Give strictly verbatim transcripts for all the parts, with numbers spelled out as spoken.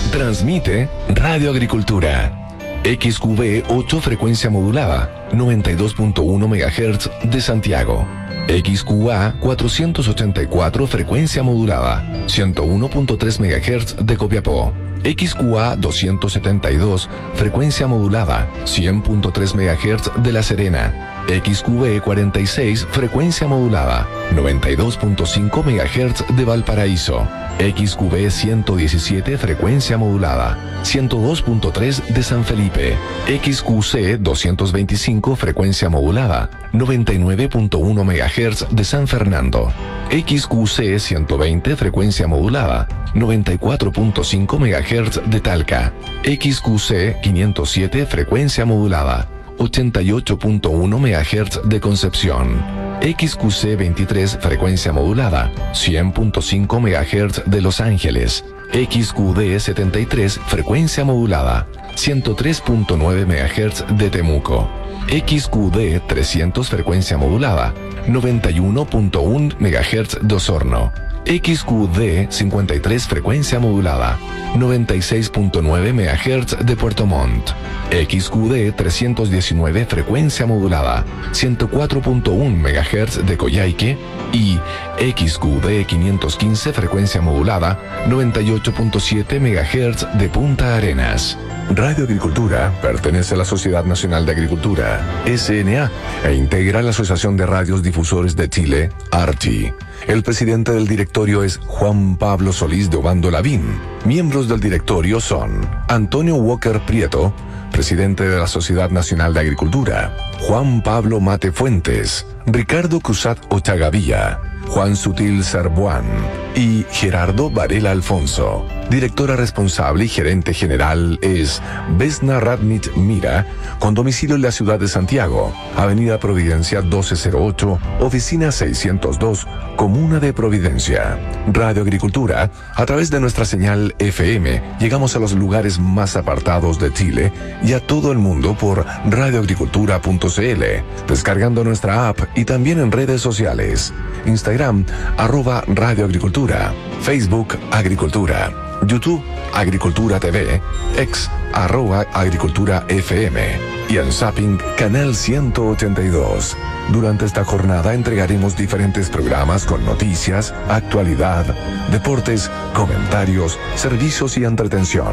Transmite Radio Agricultura. X Q V ocho frecuencia modulada, noventa y dos punto uno megahertz de Santiago. X Q A cuatrocientos ochenta y cuatro frecuencia modulada, ciento uno punto tres megahertz de Copiapó. X Q A doscientos setenta y dos frecuencia modulada, cien punto tres megahertz de La Serena. X Q B cuarenta y seis frecuencia modulada, noventa y dos punto cinco megahertz de Valparaíso. X Q B ciento diecisiete frecuencia modulada, ciento dos punto tres de San Felipe. X Q C doscientos veinticinco frecuencia modulada, noventa y nueve punto uno megahertz de San Fernando. X Q C ciento veinte frecuencia modulada, noventa y cuatro punto cinco megahertz de Talca. X Q C quinientos siete frecuencia modulada, ochenta y ocho punto uno megahertz de Concepción. X Q C veintitrés frecuencia modulada, cien punto cinco megahertz de Los Ángeles. X Q D setenta y tres frecuencia modulada, ciento tres punto nueve megahertz de Temuco. X Q D trescientos frecuencia modulada, noventa y uno punto uno megahertz de Osorno. X Q D cincuenta y tres frecuencia modulada, noventa y seis punto nueve megahertz de Puerto Montt. X Q D trescientos diecinueve frecuencia modulada, ciento cuatro punto uno megahertz de Coyhaique. Y X Q D quinientos quince frecuencia modulada, noventa y ocho punto siete megahertz de Punta Arenas. Radio Agricultura pertenece a la Sociedad Nacional de Agricultura, S N A, e integra la Asociación de Radios Difusores de Chile, ARCHI. El presidente del directorio es Juan Pablo Solís de Obando Lavín. Miembros del directorio son Antonio Walker Prieto, presidente de la Sociedad Nacional de Agricultura; Juan Pablo Mate Fuentes; Ricardo Cusat Ochagavía; Juan Sutil Serbuán y Gerardo Varela Alfonso. Directora responsable y gerente general es Vesna Radnich Mira, con domicilio en la ciudad de Santiago, Avenida Providencia doce cero ocho, oficina seiscientos dos, Comuna de Providencia. Radio Agricultura, a través de nuestra señal F M, llegamos a los lugares más apartados de Chile y a todo el mundo por radioagricultura punto c l, descargando nuestra app y también en redes sociales. Instagram, arroba Radio Agricultura; Facebook, Agricultura; YouTube, Agricultura T V; X, arroba Agricultura F M; y en Zapping, Canal ciento ochenta y dos. Durante esta jornada entregaremos diferentes programas con noticias, actualidad, deportes, comentarios, servicios y entretención.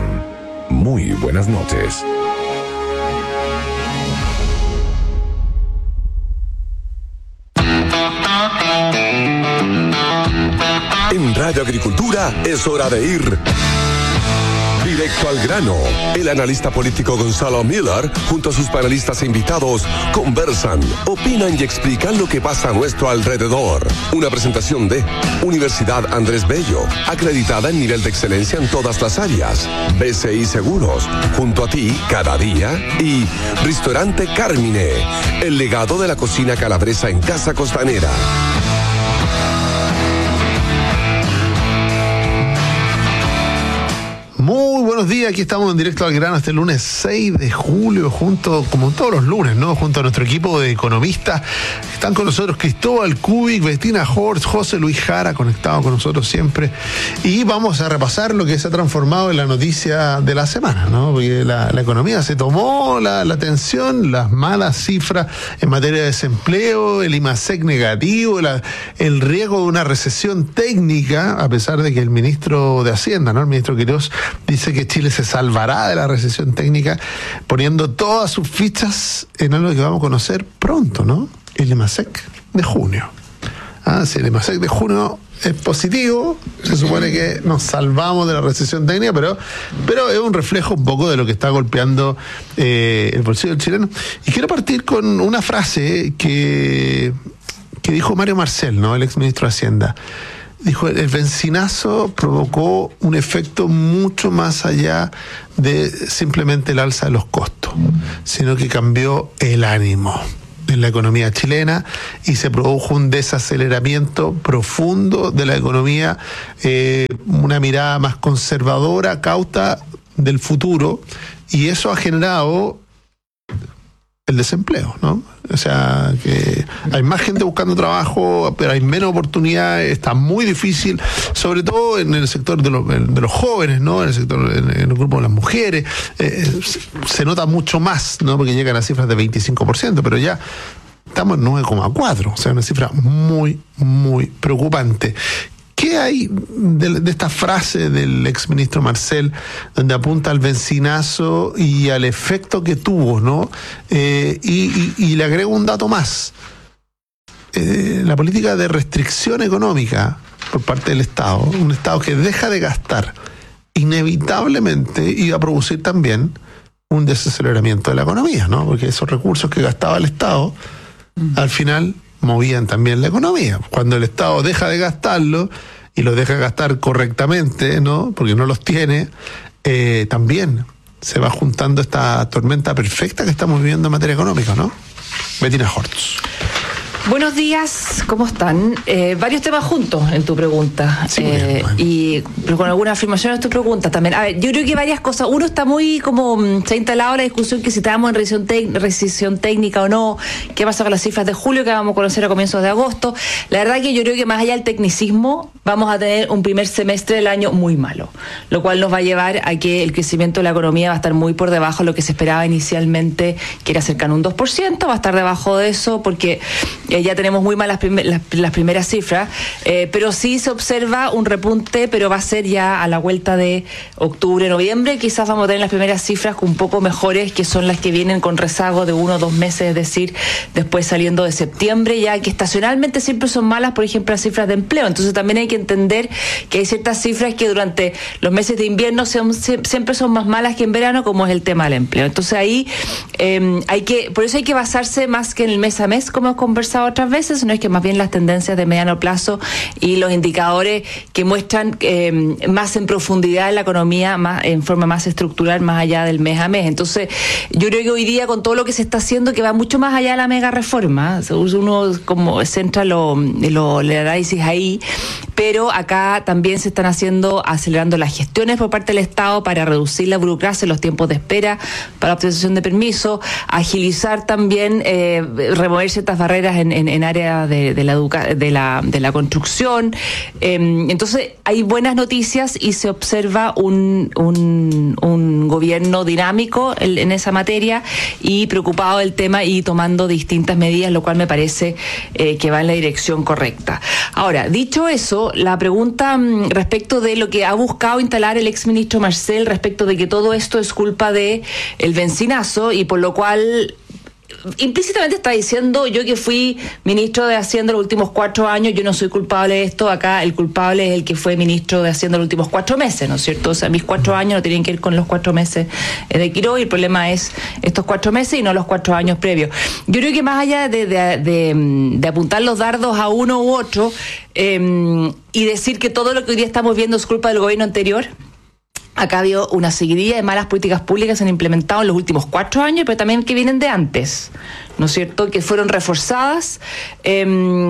Muy buenas noches. En Radio Agricultura es hora de ir directo al grano. El analista político Gonzalo Miller, junto a sus panelistas e invitados, conversan, opinan y explican lo que pasa a nuestro alrededor. Una presentación de Universidad Andrés Bello, acreditada en nivel de excelencia en todas las áreas. B C I Seguros, junto a ti cada día. Y Restaurante Carmine, el legado de la cocina calabresa en Casa Costanera. Muy buenos días, aquí estamos en directo al grano este lunes seis de julio, junto, como todos los lunes, ¿no? Junto a nuestro equipo de economistas. Están con nosotros Cristóbal Kubik, Bettina Horst, José Luis Jara, conectado con nosotros siempre. Y vamos a repasar lo que se ha transformado en la noticia de la semana, ¿no? Porque la, la economía se tomó la, la atención, las malas cifras en materia de desempleo, el IMASEC negativo, la, el riesgo de una recesión técnica, a pesar de que el ministro de Hacienda, ¿no? El ministro Quirós, dice que Chile se salvará de la recesión técnica, poniendo todas sus fichas en algo que vamos a conocer pronto, ¿no? El IMASEC de junio. Ah, si el IMASEC de junio es positivo, se supone que nos salvamos de la recesión técnica, pero, pero es un reflejo un poco de lo que está golpeando eh, el bolsillo del chileno. Y quiero partir con una frase que, que dijo Mario Marcel, ¿no? El exministro de Hacienda. Dijo, el bencinazo provocó un efecto mucho más allá de simplemente el alza de los costos, sino que cambió el ánimo en la economía chilena y se produjo un desaceleramiento profundo de la economía, eh, una mirada más conservadora, cauta del futuro, y eso ha generado el desempleo, ¿no? O sea, que hay más gente buscando trabajo, pero hay menos oportunidades, está muy difícil, sobre todo en el sector de los, de los jóvenes, ¿no? En el sector, en el grupo de las mujeres, eh, se, se nota mucho más, ¿no? Porque llegan a cifras de veinticinco por ciento, pero ya estamos en nueve coma cuatro, o sea, una cifra muy, muy preocupante. ¿Qué hay de, de esta frase del exministro Marcel, donde apunta al bencinazo y al efecto que tuvo, ¿no? Eh, y, y, y le agrego un dato más. Eh, la política de restricción económica por parte del Estado, un Estado que deja de gastar, inevitablemente iba a producir también un desaceleramiento de la economía, ¿no? Porque esos recursos que gastaba el Estado, al final movían también la economía. Cuando el Estado deja de gastarlo y los deja gastar correctamente, ¿no? Porque no los tiene, eh, también se va juntando esta tormenta perfecta que estamos viviendo en materia económica, ¿no? Bettina Hortz. Buenos días, ¿cómo están? Eh, varios temas juntos en tu pregunta, sí, eh, bien, bueno. y pero con algunas afirmaciones en tu pregunta también. A ver, yo creo que varias cosas. Uno, está muy como, se ha instalado la discusión que si estábamos en recesión, tec- recesión técnica o no, qué pasa con las cifras de julio que vamos a conocer a comienzos de agosto. La verdad que yo creo que más allá del tecnicismo, vamos a tener un primer semestre del año muy malo, lo cual nos va a llevar a que el crecimiento de la economía va a estar muy por debajo de lo que se esperaba inicialmente, que era cercano a un dos por ciento, va a estar debajo de eso porque Eh, ya tenemos muy malas prim- las, las primeras cifras, eh, pero sí se observa un repunte, pero va a ser ya a la vuelta de octubre, noviembre, quizás vamos a tener las primeras cifras un poco mejores, que son las que vienen con rezago de uno o dos meses, es decir, después saliendo de septiembre, ya que estacionalmente siempre son malas, por ejemplo, las cifras de empleo. Entonces también hay que entender que hay ciertas cifras que durante los meses de invierno son, siempre son más malas que en verano, como es el tema del empleo. Entonces ahí eh, hay que, por eso hay que basarse más que en el mes a mes, como hemos conversado otras veces, no es que más bien las tendencias de mediano plazo y los indicadores que muestran eh, más en profundidad en la economía, más en forma más estructural, más allá del mes a mes. Entonces yo creo que hoy día, con todo lo que se está haciendo, que va mucho más allá de la mega reforma, uno como centra lo, lo, el análisis ahí, pero acá también se están haciendo, acelerando las gestiones por parte del Estado para reducir la burocracia, los tiempos de espera para la obtención de permiso, agilizar también, eh, remover ciertas barreras en, en, en área de, de, la educa- de, la, de la construcción. Eh, entonces hay buenas noticias y se observa un, un, un gobierno dinámico en, en esa materia y preocupado del tema y tomando distintas medidas, lo cual me parece eh, que va en la dirección correcta. Ahora, dicho eso, la pregunta mm, respecto de lo que ha buscado instalar el exministro Marcel respecto de que todo esto es culpa de el bencinazo y por lo cual implícitamente está diciendo, yo que fui ministro de Hacienda los últimos cuatro años, yo no soy culpable de esto, acá el culpable es el que fue ministro de Hacienda los últimos cuatro meses, ¿no es cierto? O sea, mis cuatro años no tienen que ir con los cuatro meses de Quiró y el problema es estos cuatro meses y no los cuatro años previos. Yo creo que más allá de, de, de, de apuntar los dardos a uno u otro eh, y decir que todo lo que hoy día estamos viendo es culpa del gobierno anterior, acá ha habido una seguidilla de malas políticas públicas que se han implementado en los últimos cuatro años, pero también que vienen de antes, ¿no es cierto?, que fueron reforzadas eh,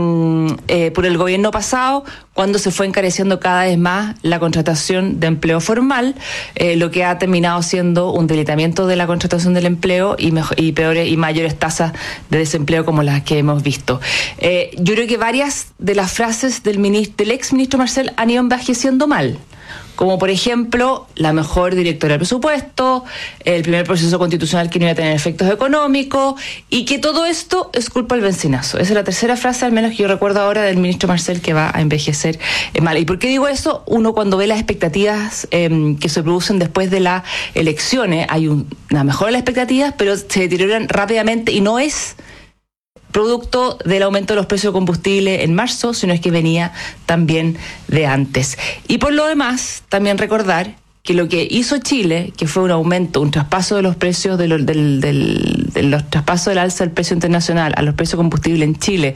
eh, por el gobierno pasado, cuando se fue encareciendo cada vez más la contratación de empleo formal, eh, lo que ha terminado siendo un debilitamiento de la contratación del empleo y, mejor, y peores y mayores tasas de desempleo como las que hemos visto. Eh, yo creo que varias de las frases del, ministro, del ex ministro Marcel han ido envejeciendo mal, como por ejemplo la mejor directora del presupuesto, el primer proceso constitucional que no iba a tener efectos económicos y que todo esto es culpa del bencinazo. Esa es la tercera frase, al menos que yo recuerdo ahora, del ministro Marcel, que va a envejecer mal. ¿Y por qué digo eso? Uno, cuando ve las expectativas eh, que se producen después de las elecciones, hay un, una mejora de las expectativas, pero se deterioran rápidamente y no es producto del aumento de los precios de combustible en marzo, sino es que venía también de antes. Y por lo demás, también recordar que lo que hizo Chile, que fue un aumento, un traspaso de los precios, de, lo, del, del, de los traspasos del alza del precio internacional a los precios de combustible en Chile,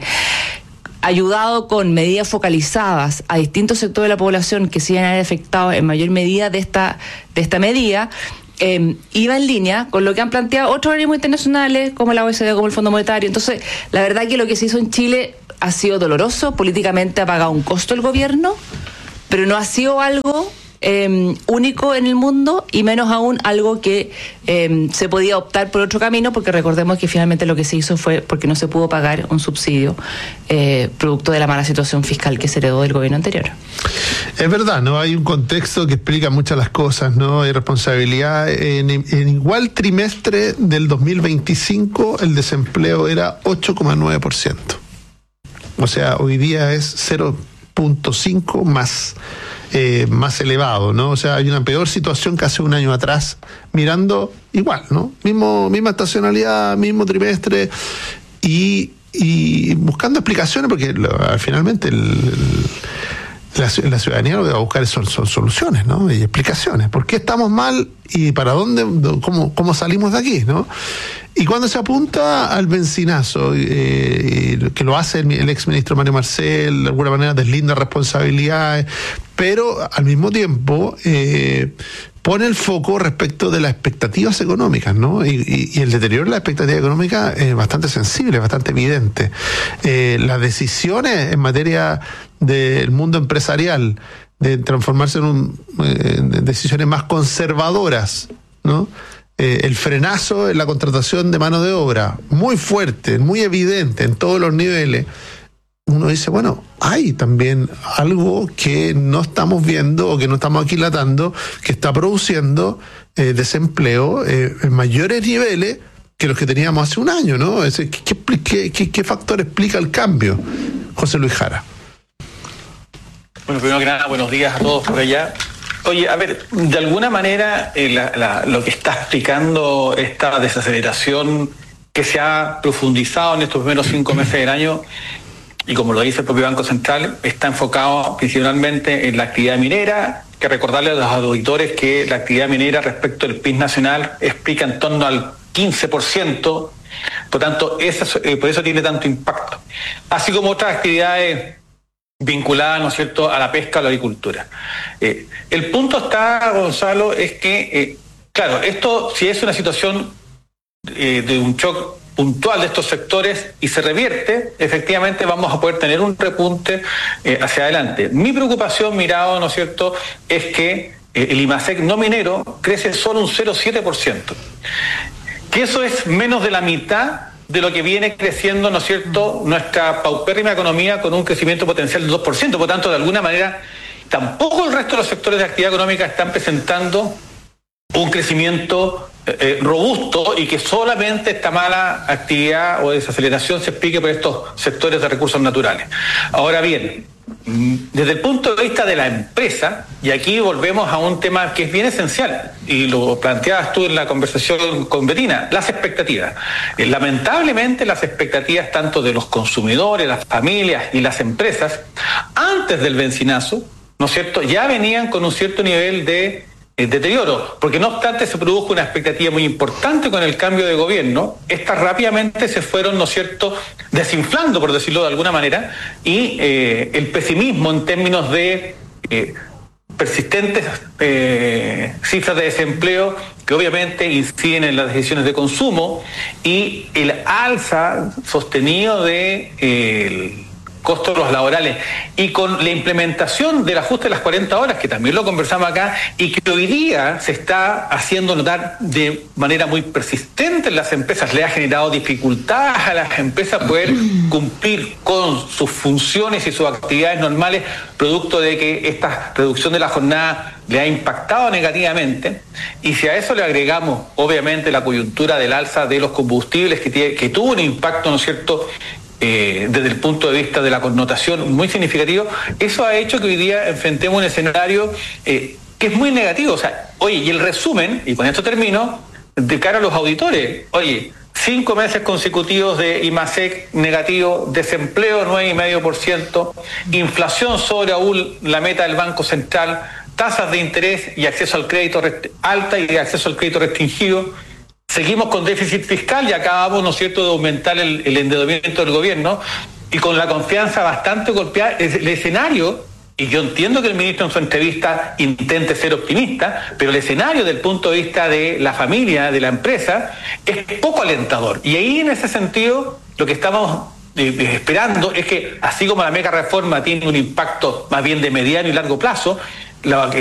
ayudado con medidas focalizadas a distintos sectores de la población que se iban a ver afectados en mayor medida de esta, de esta medida, Eh, iba en línea con lo que han planteado otros organismos internacionales como la O E C D, como el Fondo Monetario. Entonces, la verdad que lo que se hizo en Chile ha sido doloroso, políticamente ha pagado un costo el gobierno, pero no ha sido algo eh, único en el mundo y menos aún algo que eh, se podía optar por otro camino, porque recordemos que finalmente lo que se hizo fue porque no se pudo pagar un subsidio eh, producto de la mala situación fiscal que se heredó del gobierno anterior. Es verdad, ¿no? Hay un contexto que explica muchas las cosas, ¿no? Hay responsabilidad. En, en igual trimestre del dos mil veinticinco el desempleo era ocho coma nueve por ciento. O sea, hoy día es cero punto cinco más, eh, más elevado, ¿no? O sea, hay una peor situación que hace un año atrás, mirando igual, ¿no? Mismo, misma estacionalidad, mismo trimestre, y, y buscando explicaciones, porque lo, finalmente el, el La, la ciudadanía lo que va a buscar son, son soluciones, ¿no? Y explicaciones. ¿Por qué estamos mal y para dónde, cómo, cómo salimos de aquí, ¿no? Y cuando se apunta al bencinazo, eh, que lo hace el, el exministro Mario Marcel, de alguna manera deslinda responsabilidades, pero al mismo tiempo eh, pone el foco respecto de las expectativas económicas, ¿no? Y, y, y el deterioro de la expectativa económica es bastante sensible, bastante evidente. Eh, las decisiones en materia del mundo empresarial, de transformarse en un, eh, decisiones más conservadoras, ¿no? Eh, el frenazo en la contratación de mano de obra, muy fuerte, muy evidente en todos los niveles. Uno dice, bueno, hay también algo que no estamos viendo o que no estamos aquilatando, que está produciendo eh, desempleo eh, en mayores niveles que los que teníamos hace un año, ¿no? Es, ¿qué, qué, qué, ¿Qué factor explica el cambio? José Luis Jara. Bueno, primero que nada, buenos días a todos por allá. Oye, a ver, de alguna manera eh, la, la, lo que está explicando esta desaceleración que se ha profundizado en estos primeros cinco meses del año, y como lo dice el propio Banco Central, está enfocado principalmente en la actividad minera, que recordarle a los auditores que la actividad minera respecto del P I B nacional explica en torno al quince por ciento, por tanto, eso, eh, por eso tiene tanto impacto. Así como otras actividades vinculadas, ¿no es cierto?, a la pesca, a la agricultura. Eh, el punto está, Gonzalo, es que, eh, claro, esto, si es una situación eh, de un shock puntual de estos sectores y se revierte, efectivamente vamos a poder tener un repunte eh, hacia adelante. Mi preocupación, mirado, ¿no es cierto?, es que eh, el IMASEC no minero crece solo un cero coma siete por ciento. Que eso es menos de la mitad de lo que viene creciendo, ¿no es cierto?, nuestra paupérrima economía con un crecimiento potencial del dos por ciento. Por tanto, de alguna manera, tampoco el resto de los sectores de actividad económica están presentando un crecimiento eh, robusto, y que solamente esta mala actividad o desaceleración se explique por estos sectores de recursos naturales. Ahora bien, desde el punto de vista de la empresa, y aquí volvemos a un tema que es bien esencial, y lo planteabas tú en la conversación con Betina, las expectativas. Eh, lamentablemente las expectativas tanto de los consumidores, las familias y las empresas, antes del bencinazo, ¿no es cierto?, ya venían con un cierto nivel de eh, deterioro, porque no obstante se produjo una expectativa muy importante con el cambio de gobierno. Estas rápidamente se fueron, ¿no es cierto?, desinflando, por decirlo de alguna manera, y eh, el pesimismo en términos de eh, persistentes eh, cifras de desempleo que obviamente inciden en las decisiones de consumo, y el alza sostenido de eh, el costos de los laborales, y con la implementación del ajuste de las cuarenta horas, que también lo conversamos acá, y que hoy día se está haciendo notar de manera muy persistente en las empresas, le ha generado dificultades a las empresas poder cumplir con sus funciones y sus actividades normales, producto de que esta reducción de la jornada le ha impactado negativamente. Y si a eso le agregamos, obviamente, la coyuntura del alza de los combustibles, que, tiene, que tuvo un impacto, ¿no es cierto?, Eh, desde el punto de vista de la connotación muy significativo, eso ha hecho que hoy día enfrentemos un escenario eh, que es muy negativo. O sea, oye, y el resumen, y con esto termino, de cara a los auditores, oye, cinco meses consecutivos de IMASEC negativo, desempleo nueve coma cinco por ciento, inflación sobre aún la meta del Banco Central, tasas de interés y acceso al crédito alta y de acceso al crédito restringido. Seguimos con déficit fiscal y acabamos, ¿no es cierto?, de aumentar el, el endeudamiento del gobierno, y con la confianza bastante golpeada. El escenario, y yo entiendo que el ministro en su entrevista intente ser optimista, pero el escenario del punto de vista de la familia, de la empresa, es poco alentador. Y ahí, en ese sentido, lo que estamos eh, esperando es que, así como la mega reforma tiene un impacto más bien de mediano y largo plazo, la